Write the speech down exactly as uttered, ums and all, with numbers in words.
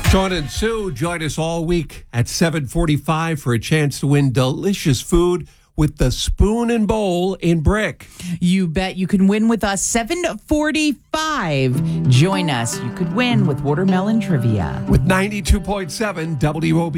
Sean and Sue join us all week at seven forty-five for a chance to win delicious food with the Spoon and Bowl in Brick. You bet you can win with us. seven forty-five. Join us. You could win with watermelon trivia. With ninety-two point seven W O B.